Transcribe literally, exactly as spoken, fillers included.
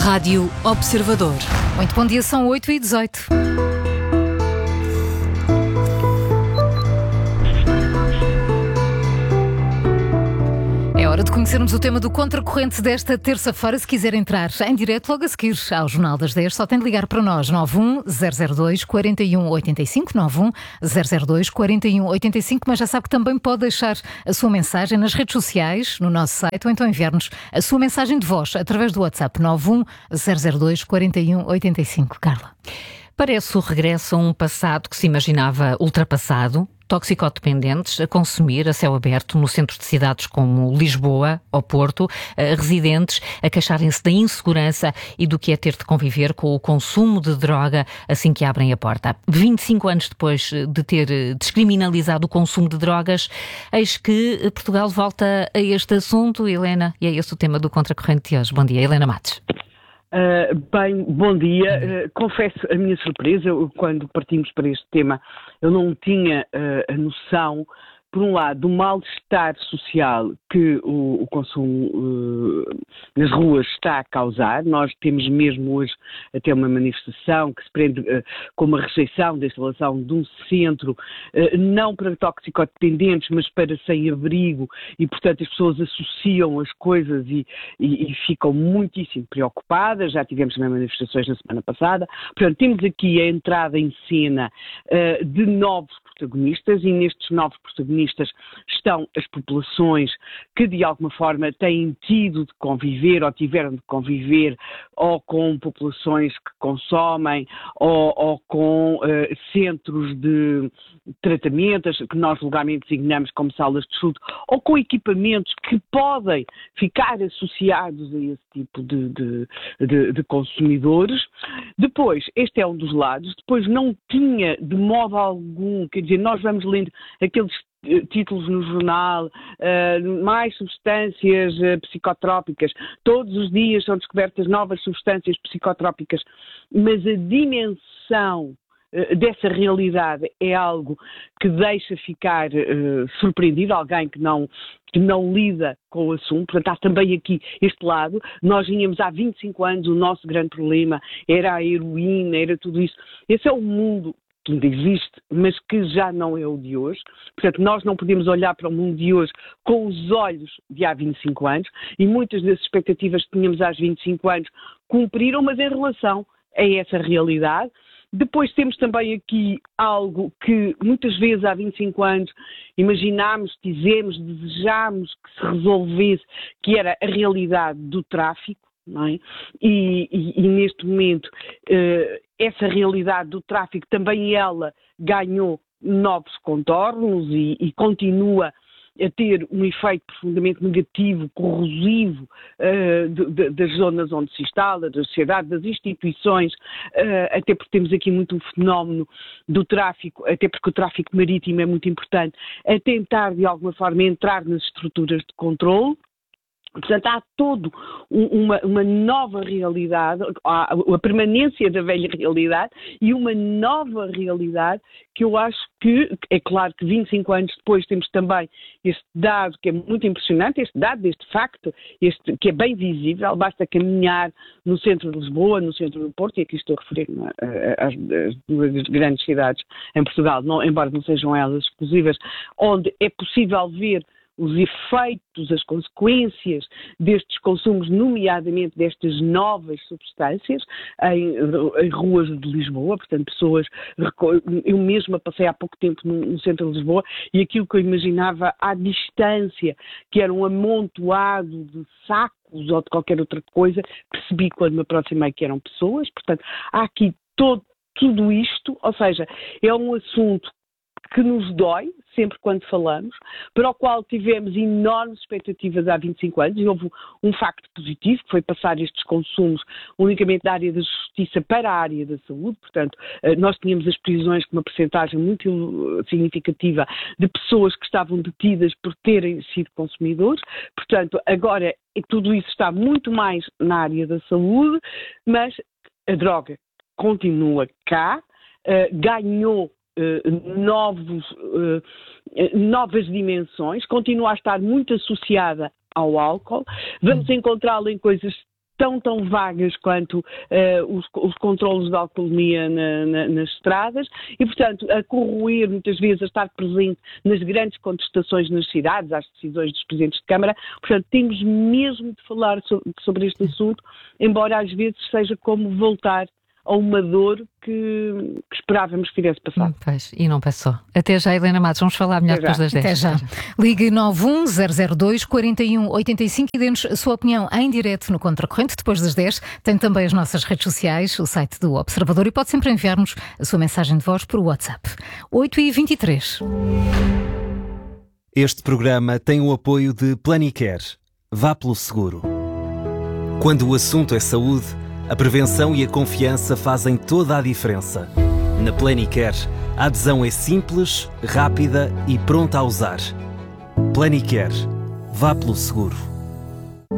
Rádio Observador. Muito bom dia, são oito e dezoito. É hora de conhecermos o tema do Contracorrente desta terça-feira. Se quiser entrar em direto logo a seguir ao Jornal das dez, só tem de ligar para nós, nove um zero zero dois quatro um oito cinco, nove um zero zero dois quatro um oito cinco, mas já sabe que também pode deixar a sua mensagem nas redes sociais, no nosso site, ou então enviar-nos a sua mensagem de voz através do WhatsApp nove um zero zero dois quatro um oito cinco. Carla. Parece o regresso a um passado que se imaginava ultrapassado. Toxicodependentes a consumir a céu aberto no centro de cidades como Lisboa ou Porto, residentes a queixarem-se da insegurança e do que é ter de conviver com o consumo de droga assim que abrem a porta. vinte e cinco anos depois de ter descriminalizado o consumo de drogas, eis que Portugal volta a este assunto, Helena, e é esse o tema do Contracorrente de hoje. Bom dia, Helena Matos. Uh, bem, bom dia. Uh, confesso a minha surpresa, eu, quando partimos para este tema, eu não tinha uh, a noção, por um lado, do mal-estar social que o, o consumo uh, nas ruas está a causar. Nós temos mesmo hoje até uma manifestação que se prende uh, com uma rejeição da instalação de um centro, uh, não para toxicodependentes, mas para sem-abrigo, e portanto as pessoas associam as coisas e, e, e ficam muitíssimo preocupadas. Já tivemos também manifestações na semana passada. Portanto, temos aqui a entrada em cena uh, de novos protagonistas, e nestes novos protagonistas estão as populações que de alguma forma têm tido de conviver ou tiveram de conviver ou com populações que consomem ou, ou com uh, centros de tratamentos que nós vulgarmente designamos como salas de chute, ou com equipamentos que podem ficar associados a esse tipo de, de, de, de consumidores. Depois, este é um dos lados. Depois não tinha de modo algum, quer dizer, nós vamos lendo aqueles títulos no jornal, uh, mais substâncias uh, psicotrópicas, todos os dias são descobertas novas substâncias psicotrópicas, mas a dimensão uh, dessa realidade é algo que deixa ficar uh, surpreendido alguém que não, que não lida com o assunto. Portanto, há também aqui este lado. Nós vínhamos há vinte e cinco anos, o nosso grande problema era a heroína, era tudo isso. Esse é o mundo que ainda existe, mas que já não é o de hoje. Portanto, nós não podemos olhar para o mundo de hoje com os olhos de há vinte e cinco anos, e muitas das expectativas que tínhamos há vinte e cinco anos cumpriram, mas em relação a essa realidade. Depois temos também aqui algo que muitas vezes há vinte e cinco anos imaginámos, dizemos, desejámos que se resolvesse, que era a realidade do tráfico. Não é? e, e, e neste momento uh, essa realidade do tráfico também ela ganhou novos contornos e, e continua a ter um efeito profundamente negativo, corrosivo uh, de, de, das zonas onde se instala, da sociedade, das instituições, uh, até porque temos aqui muito um fenómeno do tráfico, até porque o tráfico marítimo é muito importante, a tentar de alguma forma entrar nas estruturas de controle. Portanto, há todo uma, uma nova realidade, há a permanência da velha realidade e uma nova realidade que eu acho que, é claro que vinte e cinco anos depois temos também este dado que é muito impressionante, este dado, este facto, este, que é bem visível, basta caminhar no centro de Lisboa, no centro do Porto, e aqui estou a referir às, às duas grandes cidades em Portugal, não, embora não sejam elas exclusivas, onde é possível ver os efeitos, as consequências destes consumos, nomeadamente destas novas substâncias, em, em ruas de Lisboa. Portanto, pessoas, eu mesma passei há pouco tempo no, no centro de Lisboa, e aquilo que eu imaginava à distância, que era um amontoado de sacos ou de qualquer outra coisa, percebi quando me aproximei que eram pessoas. Portanto, há aqui todo, tudo isto, ou seja, é um assunto que nos dói, sempre quando falamos, para o qual tivemos enormes expectativas há vinte e cinco anos, e houve um facto positivo, que foi passar estes consumos unicamente da área da justiça para a área da saúde. Portanto, nós tínhamos as prisões com uma percentagem muito significativa de pessoas que estavam detidas por terem sido consumidores. Portanto, agora tudo isso está muito mais na área da saúde, mas a droga continua cá, uh, ganhou Uh, novos, uh, novas dimensões, continua a estar muito associada ao álcool. Vamos encontrá-la em coisas tão, tão vagas quanto uh, os, os controlos de alcoolemia na, na, nas estradas e, portanto, a corroer muitas vezes, a estar presente nas grandes contestações nas cidades, às decisões dos presidentes de Câmara. Portanto, temos mesmo de falar sobre, sobre este assunto, embora às vezes seja como voltar a uma dor que, que esperávamos que tivesse passado. Pois, e não passou. Até já, Helena Matos, vamos falar melhor depois das dez. Até já. Ligue nove um zero zero dois, quatro um oito cinco e dê-nos a sua opinião em direto no Contracorrente depois das dez. Tem também as nossas redes sociais, o site do Observador e pode sempre enviar-nos a sua mensagem de voz por WhatsApp. oito e vinte e três. Este programa tem o apoio de Planicare. Vá pelo seguro. Quando o assunto é saúde, a prevenção e a confiança fazem toda a diferença. Na Planicare, a adesão é simples, rápida e pronta a usar. Planicare. Vá pelo seguro.